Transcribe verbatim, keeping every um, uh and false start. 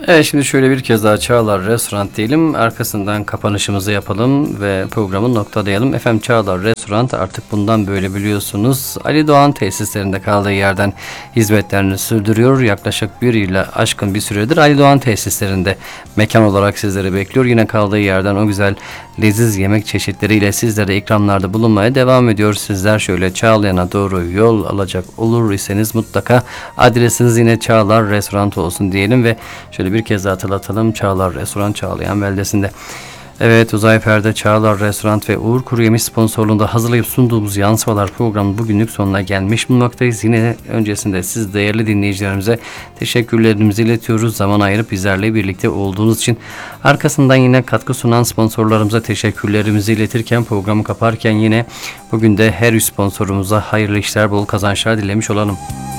Evet, şimdi şöyle bir kez daha Çağlar Restoran diyelim. Arkasından kapanışımızı yapalım ve programı noktalayalım. Efendim, Çağlar Restoran artık bundan böyle biliyorsunuz Ali Doğan tesislerinde kaldığı yerden hizmetlerini sürdürüyor. Yaklaşık bir yıla aşkın bir süredir Ali Doğan tesislerinde mekan olarak sizleri bekliyor. Yine kaldığı yerden o güzel leziz yemek çeşitleriyle sizlere ikramlarda bulunmaya devam ediyor. Sizler şöyle Çağlayan'a doğru yol alacak olur iseniz mutlaka adresiniz yine Çağlar Restoran olsun diyelim ve şöyle bir kez daha hatırlatalım. Çağlar Restoran, Çağlayan beldesinde. Evet, Uzayfer'de Çağlar Restoran ve Uğur Kuruyemiş sponsorluğunda hazırlayıp sunduğumuz Yansımalar programı bugünlük sonuna gelmiş bulunmaktayız. Yine öncesinde siz değerli dinleyicilerimize teşekkürlerimizi iletiyoruz. Zaman ayırıp bizlerle birlikte olduğunuz için. Arkasından yine katkı sunan sponsorlarımıza teşekkürlerimizi iletirken, programı kaparken yine bugün de her üç sponsorumuza hayırlı işler, bol kazançlar dilemiş olalım.